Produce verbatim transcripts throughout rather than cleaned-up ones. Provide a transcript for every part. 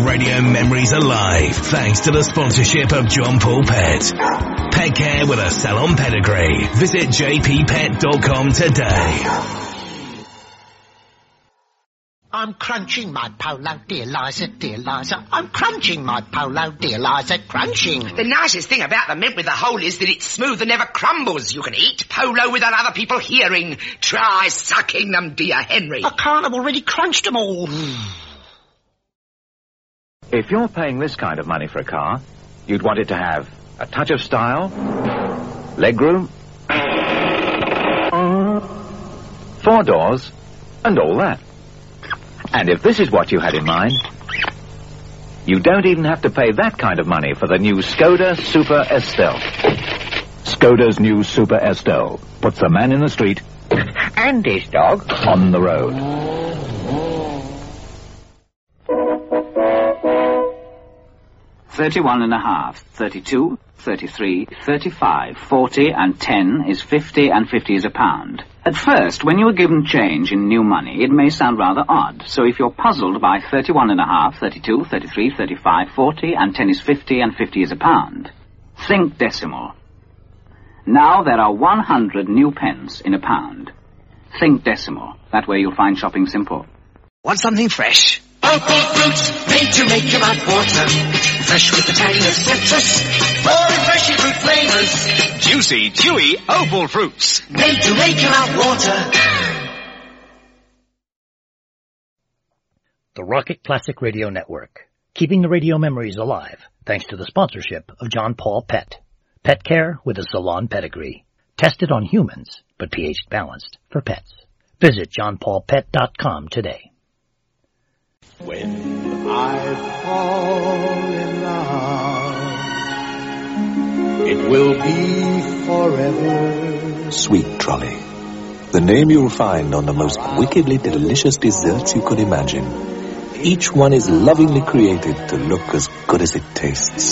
radio memories alive thanks to the sponsorship of John Paul Pet. Pet care with a salon pedigree. Visit j p pet dot com today. I'm crunching my polo, dear Liza, dear Liza. I'm crunching my polo, dear Liza, crunching. The nicest thing about the mint with the hole is that it's smooth and never crumbles. You can eat polo without other people hearing. Try sucking them, dear Henry. I can't, I've already crunched them all. If you're paying this kind of money for a car, you'd want it to have a touch of style, legroom, four doors, and all that. And if this is what you had in mind, you don't even have to pay that kind of money for the new Skoda Super Estelle. Skoda's new Super Estelle puts the man in the street and his dog on the road. Thirty-one and a half, thirty-two, thirty-three, thirty-five, forty, and ten is fifty, and fifty is a pound. At first, when you are given change in new money, it may sound rather odd. So if you're puzzled by thirty-one and a half, thirty-two, thirty-three, thirty-five, forty, and ten is fifty, and fifty is a pound, think decimal. Now there are one hundred new pence in a pound. Think decimal. That way you'll find shopping simple. Want something fresh? Opal fruit, made to make your mouth water. Fresh with the tang of citrus, full refreshing fruit flavors. Juicy, chewy Opal fruits. Made to make your mouth water. The Rocket Classic Radio Network, keeping the radio memories alive thanks to the sponsorship of John Paul Pet. Pet care with a salon pedigree. Tested on humans, but pH balanced for pets. Visit john paul pet dot com today. When I fall in love, it will be forever. Sweet Trolley, the name you'll find on the most wickedly delicious desserts you could imagine. Each one is lovingly created to look as good as it tastes.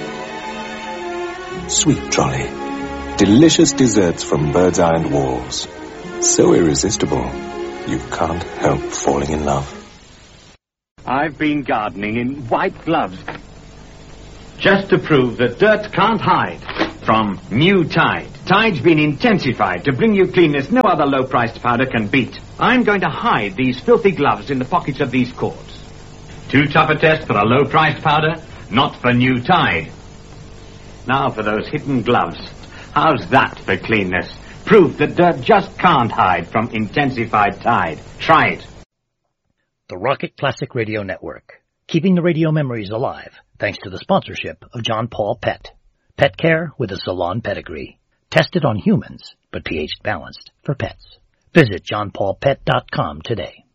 Sweet Trolley, delicious desserts from Bird's Eye and Walls. So irresistible, you can't help falling in love. I've been gardening in white gloves, just to prove that dirt can't hide from new Tide. Tide's been intensified to bring you cleanness no other low-priced powder can beat. I'm going to hide these filthy gloves in the pockets of these cords. Too tough a test for a low-priced powder? Not for new Tide. Now for those hidden gloves. How's that for cleanness? Proof that dirt just can't hide from intensified Tide. Try it. The Rocket Classic Radio Network, keeping the radio memories alive thanks to the sponsorship of John Paul Pet. Pet care with a salon pedigree. Tested on humans, but pH balanced for pets. Visit john paul pet dot com today.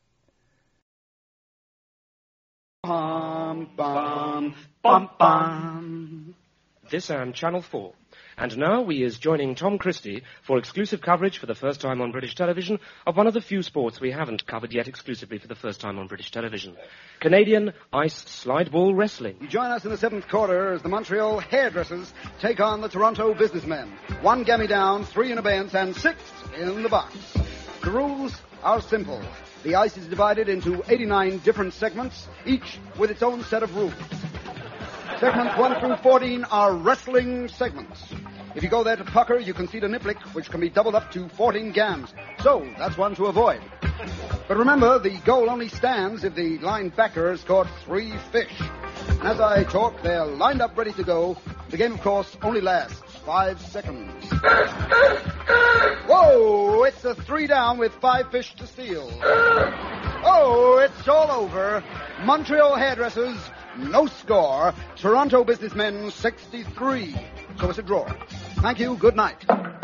Bum, bum, bum, bum. This and Channel four. And now we is joining Tom Christie for exclusive coverage for the first time on British television of one of the few sports we haven't covered yet exclusively for the first time on British television. Canadian ice slide ball wrestling. You join us in the seventh quarter as the Montreal Hairdressers take on the Toronto Businessmen. One gammy down, three in abeyance, and six in the box. The rules are simple. The ice is divided into eighty-nine different segments, each with its own set of rules. Segments one through fourteen are wrestling segments. If you go there to pucker, you concede a niblick, which can be doubled up to fourteen gams. So, that's one to avoid. But remember, the goal only stands if the linebacker has caught three fish. And as I talk, they're lined up ready to go. The game, of course, only lasts five seconds. Whoa! It's a three down with five fish to steal. Oh, it's all over. Montreal Hairdressers, no score. Toronto Businessmen, sixty-three. So it's a draw. Thank you. Good night.